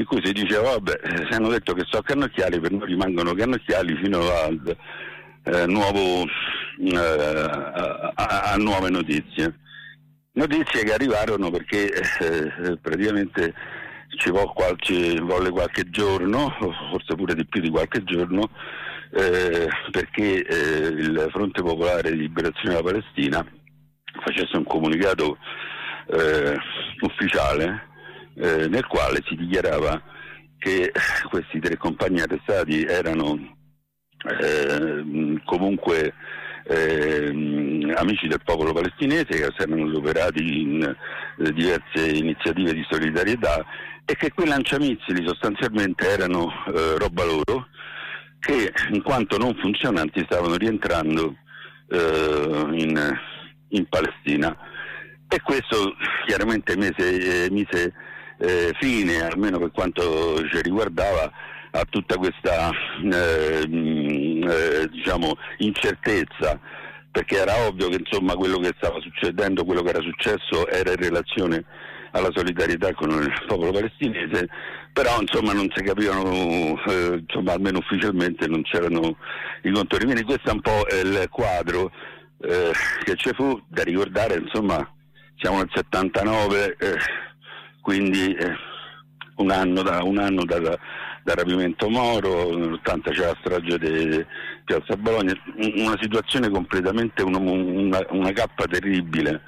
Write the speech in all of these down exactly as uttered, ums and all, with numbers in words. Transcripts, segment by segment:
in cui si diceva vabbè, se hanno detto che sono cannocchiali, per noi rimangono cannocchiali fino al eh, nuovo eh, a, a, a nuove notizie. Notizie che arrivarono perché eh, praticamente ci vo- qualche, volle qualche giorno, forse pure di più di qualche giorno, eh, perché eh, il Fronte Popolare di Liberazione della Palestina facesse un comunicato eh, ufficiale eh, nel quale si dichiarava che questi tre compagni arrestati erano eh, comunque eh, amici del popolo palestinese, che si erano adoperati in eh, diverse iniziative di solidarietà e che quei lanciamissili sostanzialmente erano eh, roba loro, che in quanto non funzionanti stavano rientrando eh, in, in Palestina, e questo chiaramente mise, eh, mise eh, fine, almeno per quanto ci riguardava, a tutta questa eh, eh, diciamo incertezza, perché era ovvio che insomma quello che stava succedendo, quello che era successo era in relazione alla solidarietà con il popolo palestinese, però insomma non si capivano, eh, insomma almeno ufficialmente non c'erano i contorni. Quindi questo è un po' il quadro eh, che ci fu. Da ricordare, insomma, siamo nel settantanove, eh, quindi eh, un anno da un anno da, da, dal rapimento Moro, nell'ottanta c'è la strage di Piazza Bologna, una situazione completamente, una, una, una cappa terribile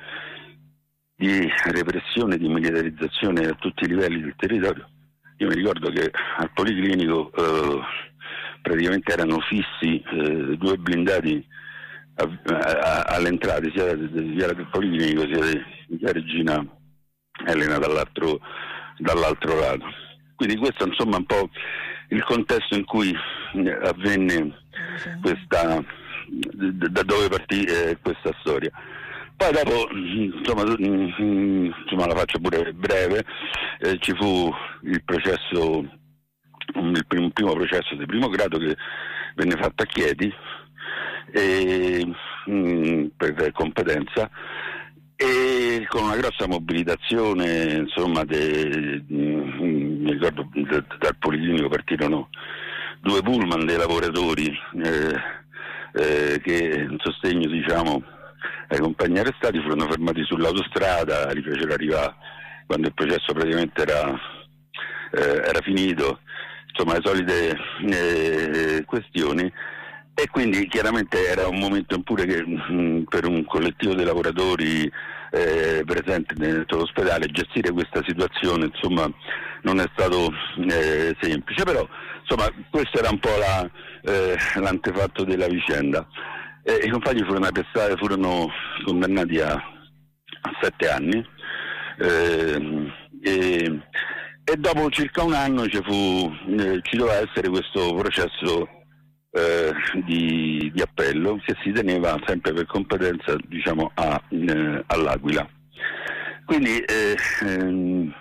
di repressione, di militarizzazione a tutti i livelli del territorio. Io mi ricordo che al Policlinico eh, praticamente erano fissi eh, due blindati a, a, all'entrata, sia del Policlinico sia di via Regina Elena dall'altro, dall'altro lato. Quindi questo insomma è un po' il contesto in cui avvenne questa, da dove partì eh, questa storia. Poi dopo, insomma, insomma la faccio pure breve, eh, ci fu il processo, il primo, primo processo di primo grado che venne fatto a Chieti e, mh, per competenza, e con una grossa mobilitazione, insomma, de, mi ricordo de, dal Policlinico partirono due pullman dei lavoratori eh, eh, che in sostegno, diciamo, ai compagni arrestati furono fermati sull'autostrada, li fecero arrivare quando il processo praticamente era, eh, era finito, insomma le solite eh, questioni. E quindi chiaramente era un momento pure che mh, per un collettivo di lavoratori eh, presenti dentro l'ospedale gestire questa situazione, insomma, non è stato eh, semplice, però insomma questo era un po' la, eh, l'antefatto della vicenda. E i compagni furono arrestati, furono condannati a, a sette anni eh, e, e dopo circa un anno ci fu eh, ci doveva essere questo processo Eh, di, di appello che si teneva sempre per competenza, diciamo, a, eh, all'Aquila. Quindi eh, ehm,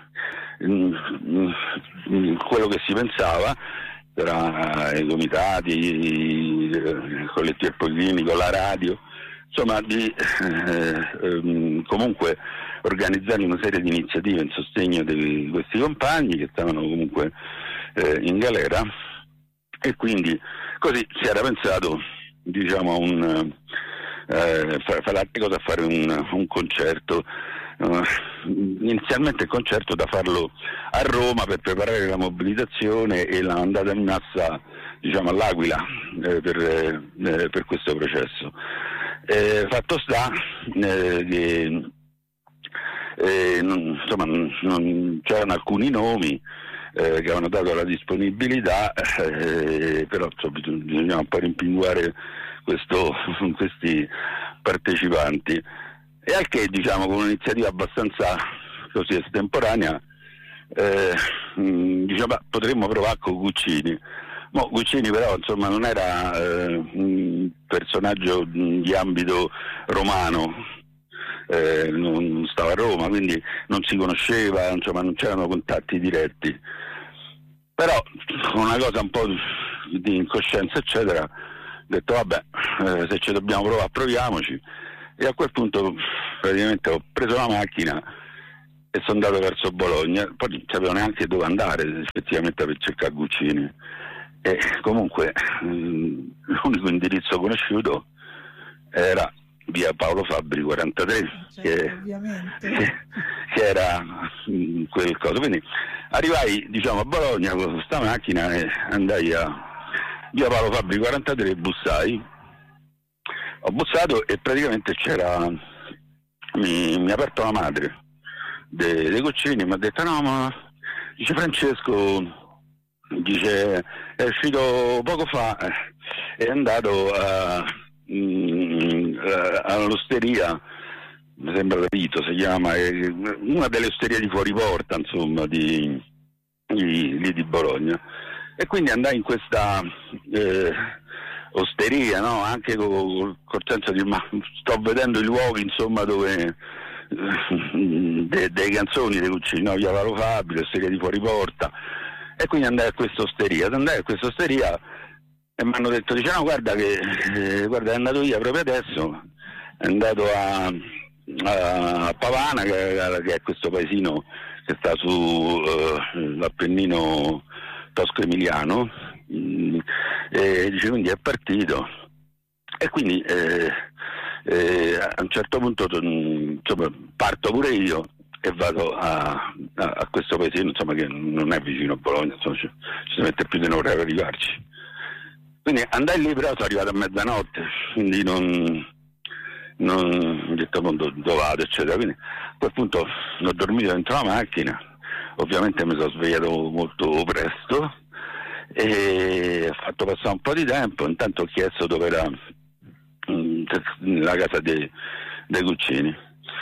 mh, quello che si pensava tra i comitati, il collettivo Policlinico, la radio, insomma di eh, ehm, comunque organizzare una serie di iniziative in sostegno di questi compagni che stavano comunque eh, in galera, e quindi così si era pensato, diciamo, un eh, fare cosa, fare un, un concerto, uh, inizialmente il concerto da farlo a Roma per preparare la mobilitazione e l'andata in massa, diciamo, all'Aquila eh, per, eh, per questo processo. Eh, fatto sta eh, che eh, non, insomma non, c'erano alcuni nomi Eh, che avevano dato la disponibilità, eh, però insomma, bisognava un po' rimpinguare questo, questi partecipanti, e al che, diciamo, con un'iniziativa abbastanza così estemporanea eh, mh, diciamo, potremmo provare con Guccini. Mo, Guccini però insomma non era eh, un personaggio di ambito romano, eh, non stava a Roma, quindi non si conosceva, insomma non c'erano contatti diretti. Però con una cosa un po' di incoscienza eccetera, ho detto vabbè, eh, se ci dobbiamo provare proviamoci, e a quel punto praticamente ho preso la macchina e sono andato verso Bologna, poi non sapevo neanche dove andare effettivamente per cercare Guccini, e comunque mh, l'unico indirizzo conosciuto era via Paolo Fabbri quarantatré, certo, che, che, che era mh, quel coso. Quindi arrivai, diciamo, a Bologna con questa macchina e andai a via Paolo Fabbri quarantatré, bussai, ho bussato e praticamente c'era, mi, mi ha aperto la madre dei, dei Guccini, mi ha detto no, ma dice Francesco, dice è uscito poco fa, è andato a, mh, all'osteria, mi sembra Rito si chiama, è una delle osterie di fuori porta, insomma, di, di, lì di Bologna, e quindi andai in questa eh, osteria, no? Anche col, col senso di ma sto vedendo i luoghi, insomma, dove dei de canzoni dei Guccini, no? Via Paolo Fabbri, l'osteria di fuori porta, e quindi andai a questa osteria, andai a questa osteria e mi hanno detto, dice no, guarda che eh, guarda, è andato via proprio adesso, è andato a, a, a Pavana, che, che è questo paesino che sta su uh, l'Appennino tosco-emiliano, mm, e dice quindi è partito, e quindi eh, eh, a un certo punto insomma, parto pure io e vado a, a, a questo paesino, insomma, che non è vicino a Bologna, insomma, ci, ci si mette più di un'ora per arrivarci. Quindi andai lì, però sono arrivato a mezzanotte, quindi non, non ho detto dove vado, eccetera. Quindi a quel punto ho dormito dentro la macchina, ovviamente mi sono svegliato molto presto e ho fatto passare un po' di tempo, intanto ho chiesto dove era mh, la casa dei, dei Guccini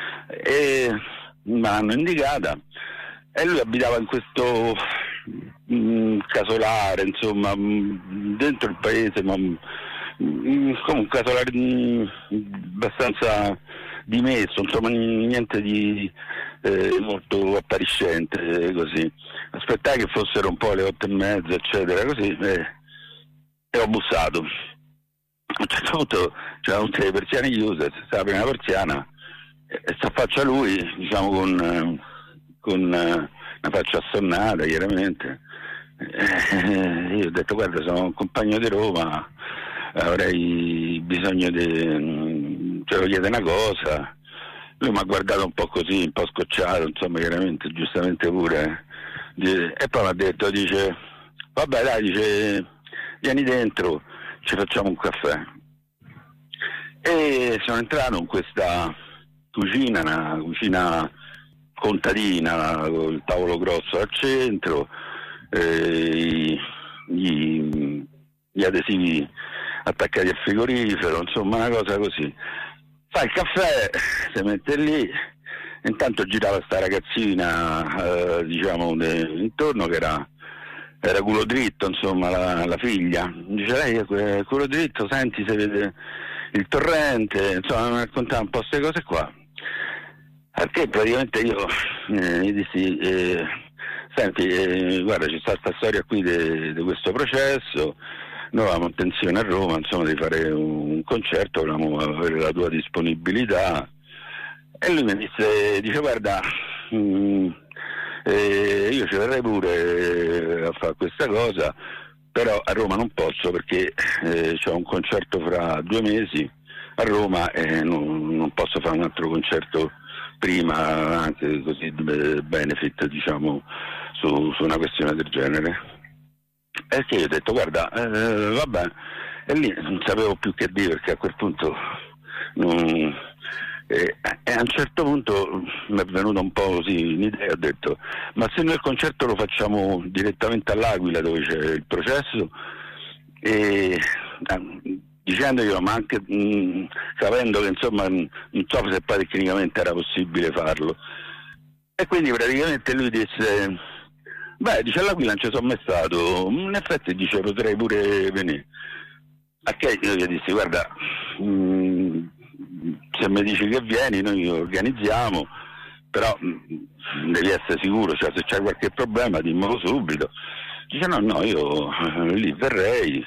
e mi hanno indicata, e lui abitava in questo mh, casolare, insomma, mh, dentro il paese, ma mh, come un casolare mh, abbastanza dimesso, insomma, niente di eh, molto appariscente, eh, così. Aspettai che fossero un po' le otto e mezza, eccetera, così, eh, e ho bussato. A un certo punto c'erano tutte le persiane chiuse, stava la prima persiana e si affaccia lui, diciamo, con, con una faccia assonnata, chiaramente. Eh, io ho detto, guarda, sono un compagno di Roma, avrei bisogno di... ce lo chiede una cosa. Lui mi ha guardato un po' così, un po' scocciato, insomma, chiaramente, giustamente pure. E poi mi ha detto, dice, vabbè dai, dice, vieni dentro, ci facciamo un caffè. E sono entrato in questa cucina, una cucina contadina, con il tavolo grosso al centro, eh, gli, gli adesivi attaccati al frigorifero, insomma una cosa così. Fa il caffè, si mette lì, intanto girava sta ragazzina, eh, diciamo, de, intorno, che era, era culo dritto, insomma, la, la figlia. Dice, lei è culo dritto, senti se vede il torrente, insomma, mi raccontava un po' queste cose qua. Perché praticamente io eh, gli dissi, eh, senti, eh, guarda, c'è stata questa storia qui di questo processo, noi avevamo intenzione a Roma, insomma, di fare un concerto, volevamo avere la tua disponibilità. E lui mi disse, dice, guarda, mh, eh, io ci verrei pure a fare questa cosa, però a Roma non posso perché eh, c'ho un concerto fra due mesi a Roma e non, non posso fare un altro concerto prima, anche così benefit, diciamo, su, su una questione del genere. E che io ho detto, guarda, eh, vabbè, e lì non sapevo più che dire, perché a quel punto non, eh, e a un certo punto mi è venuta un po' così un'idea, ho detto, ma se noi il concerto lo facciamo direttamente all'Aquila dove c'è il processo, e eh, dicendoglielo, ma anche mh, sapendo che insomma non so se poi tecnicamente era possibile farlo, e quindi praticamente lui disse, beh, dice, all'Aquila non ci sono mai stato, in effetti dice potrei pure venire. A che io gli dissi, guarda, mh, se mi dici che vieni noi organizziamo, però mh, devi essere sicuro, cioè se c'è qualche problema dimmelo subito. Dice no, no, io eh, lì verrei.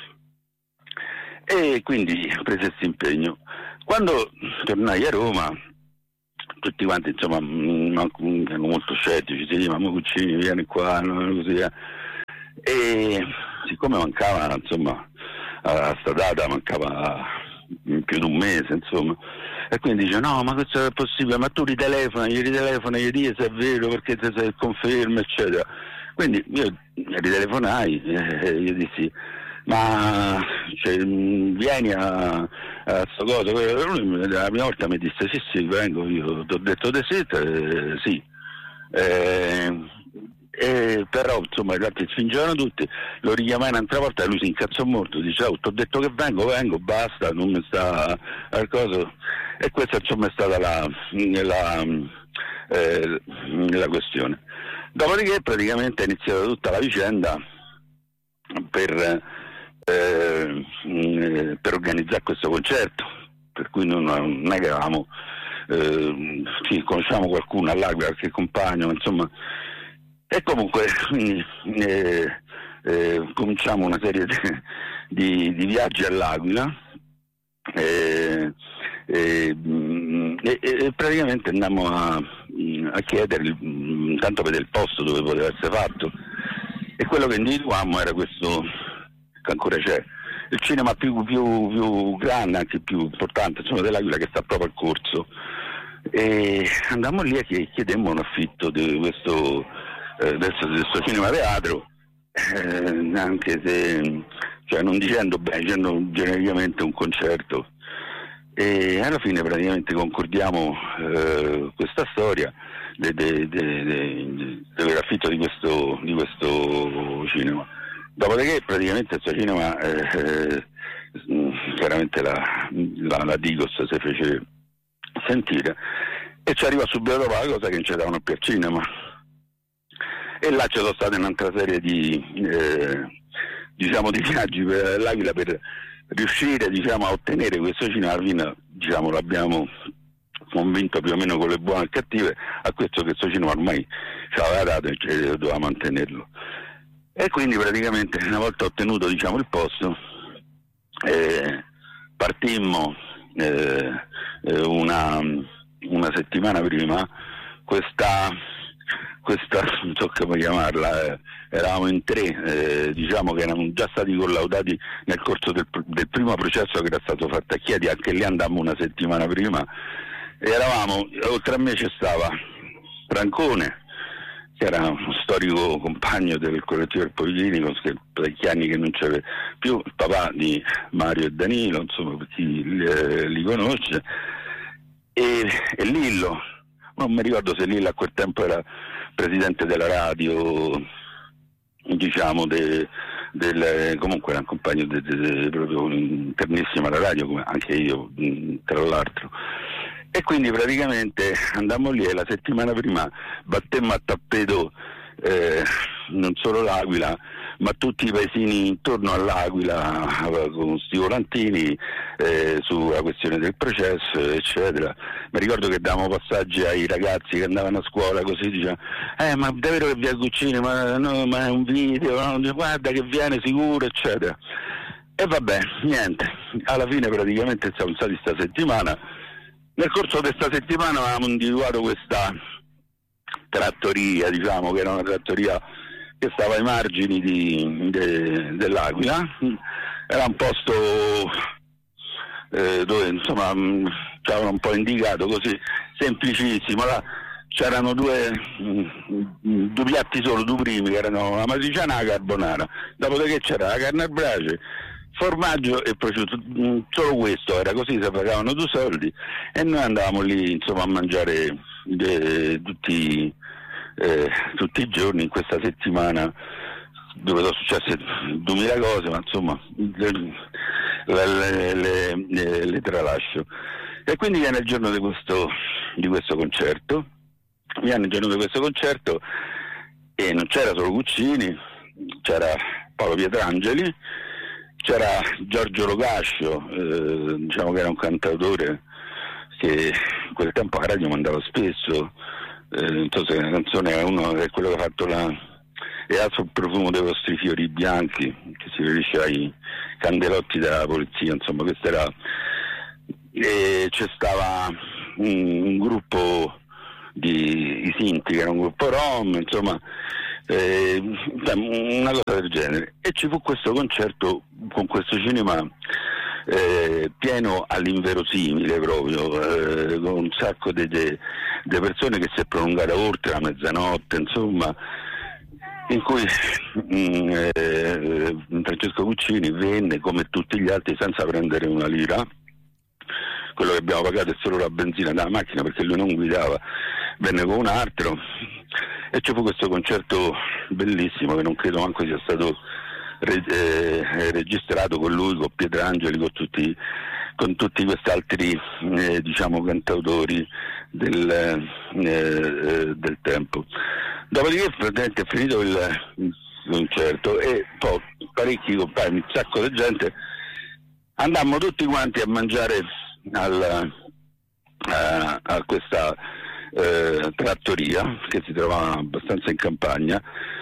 E quindi prese questo impegno. Quando tornai a Roma, tutti quanti insomma mh, erano molto scettici, sì, ma Guccini vieni qua, no, così eh. E siccome mancava insomma a sta data mancava più di un mese insomma, e quindi dice no, ma questo è possibile, ma tu ritelefona, gli ritelefona, gli dici se è vero, perché se, se conferma eccetera. Quindi io ritelefonai e eh, gli dissi ma cioè, vieni a, a sto cosa. Lui la prima volta mi disse sì sì vengo, io ti ho detto di sì, eh, sì. Eh, eh, però insomma i altri spingevano tutti, lo richiamai un'altra volta e lui si incazzò molto, dice oh, ti ho detto che vengo, vengo, basta, non mi sta al coso. E questa insomma è stata la, la, eh, la questione. Dopodiché praticamente è iniziata tutta la vicenda per, eh, per organizzare questo concerto, per cui non, non è che avevamo, eh, sì, conosciamo qualcuno all'Aquila, qualche compagno, insomma, e comunque quindi, eh, eh, cominciamo una serie di, di, di viaggi all'Aquila eh, eh, e, e praticamente andammo a, a chiedere intanto per il posto dove poteva essere fatto, e quello che individuammo era questo che ancora c'è, il cinema più, più, più grande, anche più importante insomma dell'Aquila, che sta proprio al corso, e andammo lì e chiedemmo un affitto di questo, eh, del, del suo cinema teatro, eh, anche se cioè non dicendo bene, dicendo genericamente un concerto, e alla fine praticamente concordiamo eh, questa storia dell'affitto di questo, di questo cinema. Dopodiché praticamente questo cinema eh, eh, chiaramente la, la, la Digos si fece sentire e ci arriva subito dopo la cosa che non ci davano più al cinema, e là ci sono state un'altra serie di eh, diciamo di viaggi per l'Aquila per riuscire diciamo a ottenere questo cinema. Alla fine diciamo l'abbiamo convinto più o meno con le buone e cattive a questo che questo cinema ormai ci aveva dato e cioè, doveva mantenerlo. E quindi praticamente una volta ottenuto diciamo il posto eh, partimmo eh, una, una settimana prima. Questa questa non so come chiamarla, eh, eravamo in tre, eh, diciamo che erano già stati collaudati nel corso del, del primo processo che era stato fatto a Chieti, anche lì andammo una settimana prima, e eravamo, oltre a me ci stava Francone, che era uno storico compagno del collettivo del Policlinico, che parecchi anni che non c'era più, il papà di Mario e Danilo, insomma per chi li, eh, li conosce, e, e Lillo, non mi ricordo se Lillo a quel tempo era presidente della radio, diciamo, de, del, comunque era un compagno de, de, de, proprio internissimo alla radio, come anche io tra l'altro. E quindi praticamente andammo lì e la settimana prima battemmo a tappeto eh, non solo l'Aquila, ma tutti i paesini intorno all'Aquila con sti volantini eh, sulla questione del processo, eccetera. Mi ricordo che davamo passaggi ai ragazzi che andavano a scuola così, dicevano eh ma davvero che vi è Guccini, ma, no, ma è un video, no? Guarda che viene sicuro, eccetera. E vabbè, niente, alla fine praticamente siamo stati sta settimana. Nel corso di questa settimana avevamo individuato questa trattoria, diciamo che era una trattoria che stava ai margini di, de, dell'Aquila, era un posto eh, dove insomma ci avevano un po' indicato così, semplicissimo. Là c'erano due, due piatti solo, due primi, che erano la matriciana e la carbonara, dopodiché c'era la carne al brace, formaggio e prosciutto, solo questo era, così si pagavano due soldi e noi andavamo lì insomma a mangiare de, tutti, eh, tutti i giorni in questa settimana dove sono successe duemila cose, ma insomma le, le, le, le, le tralascio. E quindi viene il giorno di questo, di questo concerto, viene il giorno di questo concerto e non c'era solo Guccini, c'era Paolo Pietrangeli, c'era Giorgio Locascio, eh, diciamo che era un cantautore che in quel tempo a radio mandava spesso, eh, non so se la canzone è uno è quello che ha fatto la e ha sul profumo dei vostri fiori bianchi, che si riferisce ai candelotti della polizia, insomma questo era, e c'è stava un, un gruppo di i Sinti, che era un gruppo rom, insomma, eh, una cosa del genere. E ci fu questo concerto con questo cinema eh, pieno all'inverosimile proprio, eh, con un sacco di persone che si è prolungata oltre la mezzanotte, insomma, in cui mh, eh, Francesco Guccini venne come tutti gli altri senza prendere una lira. Quello che abbiamo pagato è solo la benzina della macchina, perché lui non guidava, venne con un altro e ci fu questo concerto bellissimo che non credo manco sia stato re- eh, registrato, con lui, con Pietrangeli, con tutti, con tutti questi altri eh, diciamo cantautori del, eh, del tempo. Dopodiché praticamente è finito il, il concerto e poi parecchi compagni, un sacco di gente, andammo tutti quanti a mangiare al, a, a questa eh, trattoria che si trovava abbastanza in campagna,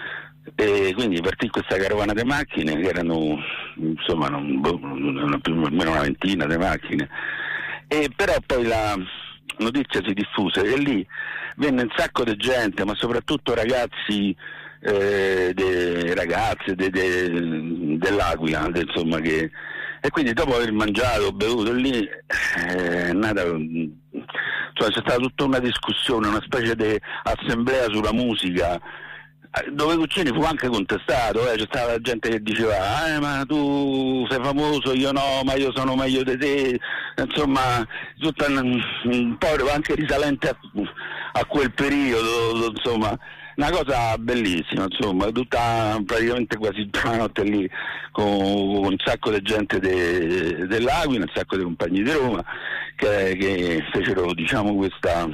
e quindi partì questa carovana di macchine che erano insomma non, una, almeno una ventina di macchine, e però poi la notizia si diffuse e lì venne un sacco di gente, ma soprattutto ragazzi eh, de, ragazze de, de, dell'Aquila, de, insomma, che e quindi dopo aver mangiato, bevuto lì, eh, è nata, cioè, c'è stata tutta una discussione, una specie di assemblea sulla musica, dove Guccini fu anche contestato, eh, c'è stata la gente che diceva eh, ma tu sei famoso, io no, ma io sono meglio di te, insomma tutta un, un po' anche risalente a, a quel periodo, insomma una cosa bellissima, insomma, tutta praticamente quasi tutta la notte lì con, con un sacco di gente de, dell'Aquila, un sacco di compagni di Roma che, che fecero, diciamo, questa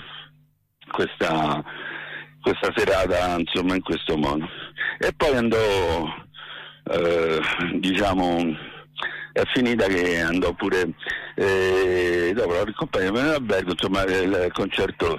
questa questa serata, insomma, in questo modo. E poi andò eh, diciamo è finita che andò pure eh, dopo la compagnia dell'albergo, insomma il, il concerto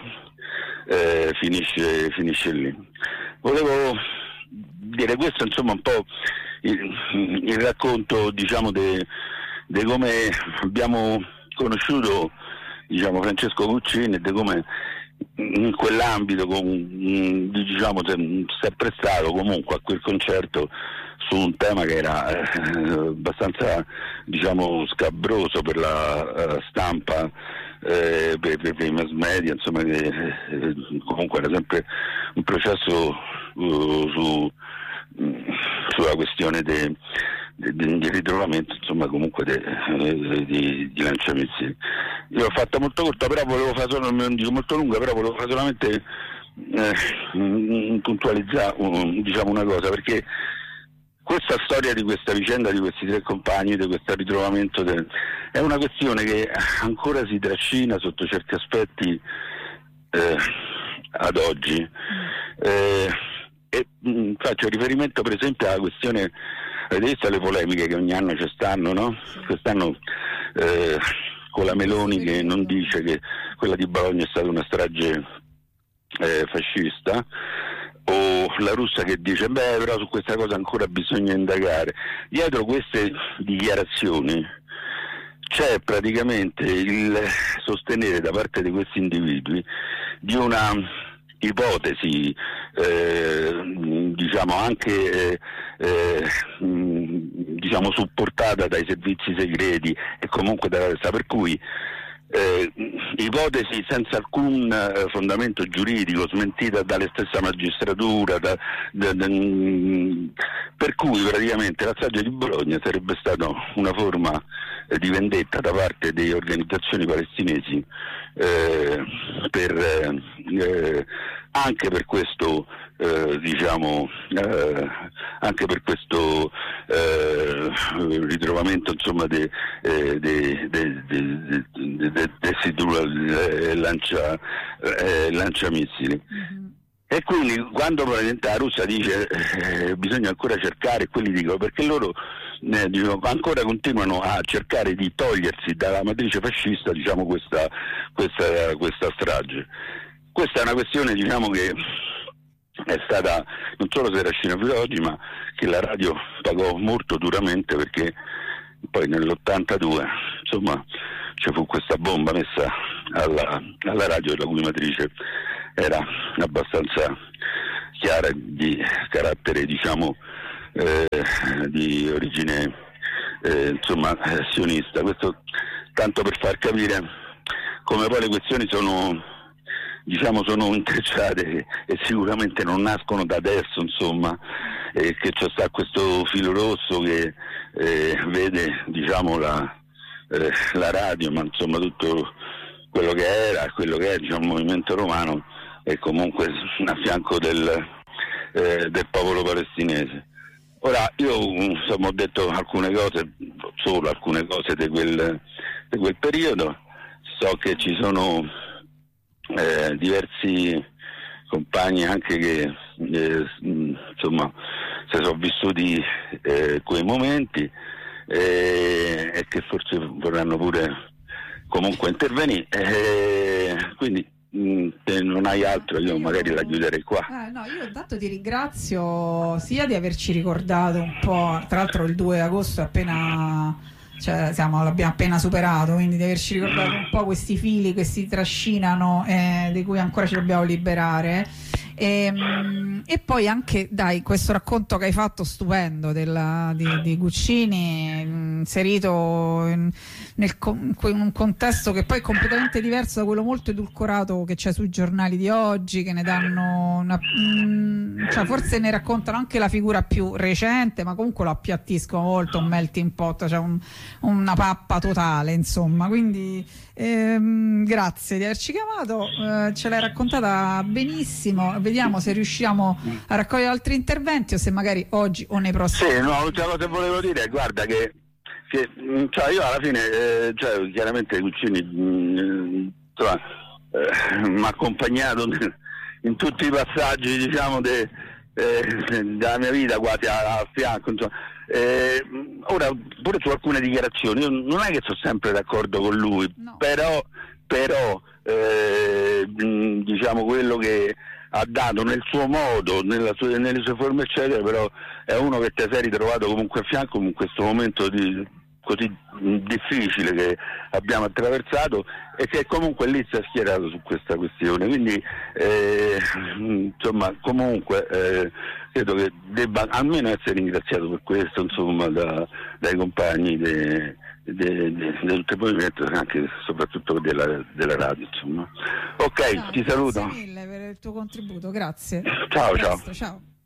eh, finisce finisce lì. Volevo dire questo, insomma, un po' il, il racconto, diciamo, di come abbiamo conosciuto, diciamo, Francesco Guccini, e di come in quell'ambito con, diciamo, si è prestato comunque a quel concerto su un tema che era eh, abbastanza, diciamo, scabroso per la uh, stampa, eh, per, per, per i mass media, insomma, che eh, comunque era sempre un processo uh, su, mh, sulla questione de, de, de, di ritrovamento, insomma, comunque de, de, di, di lanciamissili. Io l'ho fatta molto corta, però volevo fare solo, non dico molto lunga, però volevo fare solamente eh, puntualizzare un, diciamo, una cosa, perché questa storia di questa vicenda di questi tre compagni, di questo ritrovamento del, è una questione che ancora si trascina sotto certi aspetti eh, ad oggi. Eh, e mh, faccio riferimento per esempio alla questione, avete visto le polemiche che ogni anno ci stanno, no? Quest'anno eh, con la Meloni che non dice che quella di Bologna è stata una strage eh, fascista, o la Russa che dice beh, però su questa cosa ancora bisogna indagare. Dietro queste dichiarazioni c'è praticamente il sostenere da parte di questi individui di una ipotesi eh, diciamo anche eh, eh, diciamo supportata dai servizi segreti e comunque dalla testa, per cui Eh, ipotesi senza alcun eh, fondamento giuridico, smentita dalle stessa magistratura, da, da, da, per cui praticamente la strage di Bologna sarebbe stata una forma eh, di vendetta da parte delle organizzazioni palestinesi eh, per, eh, anche per questo eh, diciamo eh, anche per questo eh, ritrovamento, insomma, de, eh, de, de, de, de, de, de lancia, eh, lanciamissili. Mm-hmm. E quindi quando probabilmente la Russia dice eh, bisogna ancora cercare, quelli dicono, perché loro eh, diciamo, ancora continuano a cercare di togliersi dalla matrice fascista, diciamo, questa, questa, questa strage. Questa è una questione, diciamo, che è stata non solo si era scena oggi, ma che la radio pagò molto duramente, perché poi nell'ottantadue insomma ci fu questa bomba messa alla, alla radio, la cui matrice era abbastanza chiara, di carattere, diciamo, eh, di origine eh, insomma sionista. Questo tanto per far capire come poi le questioni sono, diciamo, sono intrecciate e sicuramente non nascono da adesso, insomma, e che c'è sta questo filo rosso che eh, vede, diciamo, la, eh, la radio, ma insomma tutto quello che era, quello che è, diciamo, il movimento romano, e comunque a fianco del, eh, del popolo palestinese. Ora, io insomma ho detto alcune cose, solo alcune cose di quel, di quel periodo. So che ci sono eh, diversi compagni anche che eh, insomma si sono vissuti eh, quei momenti eh, e che forse vorranno pure comunque intervenire, eh, quindi mh, se non hai altro io magari la chiuderei qua. Eh, no, io intanto ti ringrazio sia di averci ricordato un po', tra l'altro il due agosto è appena, cioè siamo, l'abbiamo appena superato, quindi di averci ricordato un po' questi fili che si trascinano eh, di cui ancora ci dobbiamo liberare. E, e poi anche, dai, questo racconto che hai fatto stupendo della, di, di Guccini, inserito in, nel, in un contesto che poi è completamente diverso da quello molto edulcorato che c'è sui giornali di oggi, che ne danno una, mh, cioè forse ne raccontano anche la figura più recente, ma comunque lo appiattiscono molto, un melting pot, cioè un, una pappa totale, insomma. Quindi ehm, grazie di averci chiamato, eh, ce l'hai raccontata benissimo. Vediamo se riusciamo a raccogliere altri interventi o se magari oggi o nei prossimi. Sì, no, l'ultima cosa che volevo dire è, guarda, che, che cioè io alla fine, eh, cioè, chiaramente Guccini mh, insomma, eh, mi ha accompagnato in tutti i passaggi, diciamo, de, eh, della mia vita, quasi a, a fianco, insomma. Eh, ora, pure su alcune dichiarazioni, io non è che sono sempre d'accordo con lui, no. però, però eh, mh, diciamo, quello che ha dato nel suo modo, nella sua, nelle sue forme eccetera, però è uno che ti sei ritrovato comunque a fianco in questo momento di, così difficile che abbiamo attraversato, e che comunque lì si è schierato su questa questione, quindi eh, insomma comunque eh, credo che debba almeno essere ringraziato per questo, insomma, da, dai compagni de, de, de, de tutto il movimento, anche soprattutto della, della radio, insomma. Ok, no, ti saluto. Grazie mille per il tuo contributo, grazie. Ciao, ciao. Ciao.